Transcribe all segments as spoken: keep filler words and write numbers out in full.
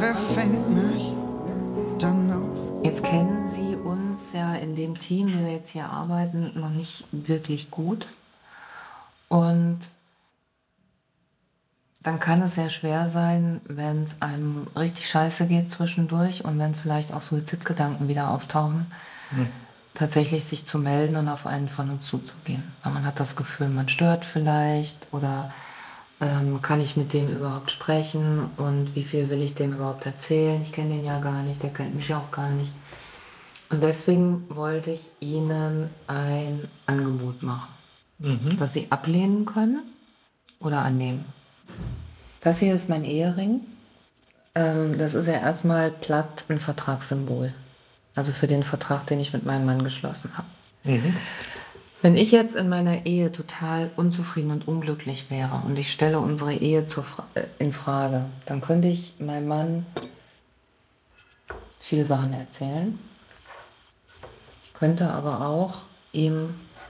wer fängt mich dann auf? Jetzt kennen Sie uns ja in dem Team, wie wir jetzt hier arbeiten, noch nicht wirklich gut. Und dann kann es sehr schwer sein, wenn es einem richtig scheiße geht zwischendurch und wenn vielleicht auch Suizidgedanken wieder auftauchen, mhm. tatsächlich sich zu melden und auf einen von uns zuzugehen. Weil man hat das Gefühl, man stört vielleicht oder ähm, kann ich mit dem überhaupt sprechen und wie viel will ich dem überhaupt erzählen? Ich kenne den ja gar nicht, der kennt mich auch gar nicht. Und deswegen wollte ich Ihnen ein Angebot machen, mhm. das Sie ablehnen können oder annehmen. Das hier ist mein Ehering. Ähm, das ist ja erstmal platt ein Vertragssymbol. Also für den Vertrag, den ich mit meinem Mann geschlossen habe. Mhm. Wenn ich jetzt in meiner Ehe total unzufrieden und unglücklich wäre und ich stelle unsere Ehe zur Fra- äh, in Frage, dann könnte ich meinem Mann viele Sachen erzählen. Ich könnte aber auch ihm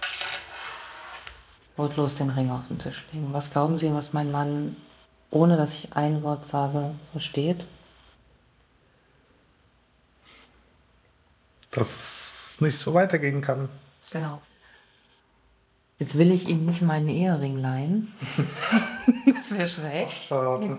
wortlos den Ring auf den Tisch legen. Was glauben Sie, was mein Mann, ohne dass ich ein Wort sage, versteht? Dass es nicht so weitergehen kann. Genau. Jetzt will ich ihm nicht meinen Ehering leihen. Das wäre schräg. Schade.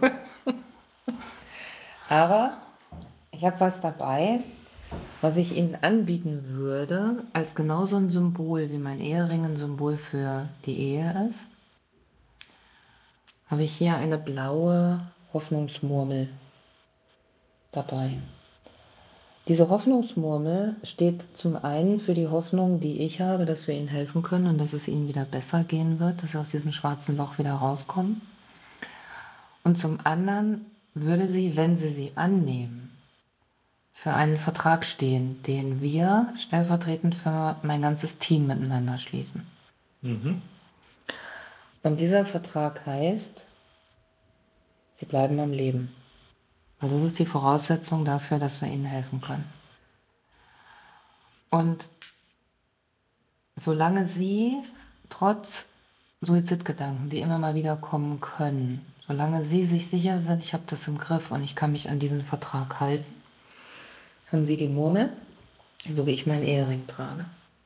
Aber ich habe was dabei, was ich Ihnen anbieten würde, als genauso ein Symbol, wie mein Ehering ein Symbol für die Ehe ist. Habe ich hier eine blaue Hoffnungsmurmel dabei. Diese Hoffnungsmurmel steht zum einen für die Hoffnung, die ich habe, dass wir Ihnen helfen können und dass es Ihnen wieder besser gehen wird, dass Sie aus diesem schwarzen Loch wieder rauskommen. Und zum anderen würde sie, wenn Sie sie annehmen, für einen Vertrag stehen, den wir stellvertretend für mein ganzes Team miteinander schließen. Mhm. Und dieser Vertrag heißt, Sie bleiben am Leben. Weil das ist die Voraussetzung dafür, dass wir Ihnen helfen können. Und solange Sie trotz Suizidgedanken, die immer mal wieder kommen können, solange Sie sich sicher sind, ich habe das im Griff und ich kann mich an diesen Vertrag halten, haben Sie die Murmel, so wie ich meinen Ehering trage.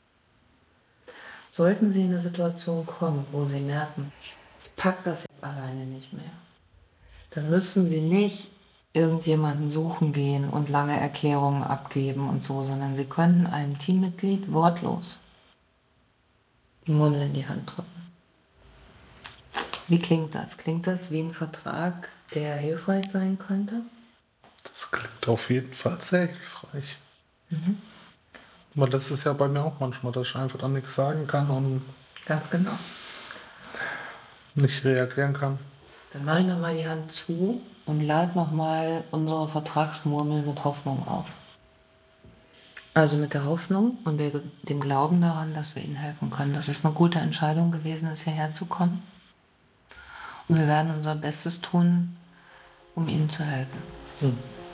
Sollten Sie in eine Situation kommen, wo Sie merken, ich packe das jetzt alleine nicht mehr, dann müssen Sie nicht irgendjemanden suchen gehen und lange Erklärungen abgeben und so, sondern Sie könnten einem Teammitglied wortlos die Murmel in die Hand drücken. Wie klingt das? Klingt das wie ein Vertrag, der hilfreich sein könnte? Das klingt auf jeden Fall sehr hilfreich. Mhm. Aber das ist ja bei mir auch manchmal, dass ich einfach dann nichts sagen kann und ganz genau nicht reagieren kann. Dann mache ich nochmal die Hand zu und lade nochmal unsere Vertragsmurmel mit Hoffnung auf. Also mit der Hoffnung und der, dem Glauben daran, dass wir Ihnen helfen können. Das ist eine gute Entscheidung gewesen, ist hierher zu kommen. Und wir werden unser Bestes tun, um Ihnen zu helfen. Hm.